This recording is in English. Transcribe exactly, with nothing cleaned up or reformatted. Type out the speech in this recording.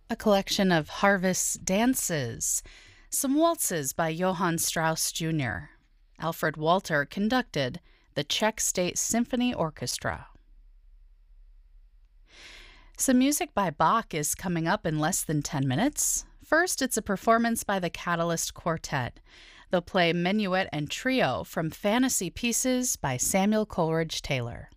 A collection of Harvest's dances, some waltzes by Johann Strauss Junior Alfred Walter conducted the Czech State Symphony Orchestra. Some music by Bach is coming up in less than ten minutes. First, it's a performance by the Catalyst Quartet. They'll play Minuet and Trio from Fantasy Pieces by Samuel Coleridge Taylor.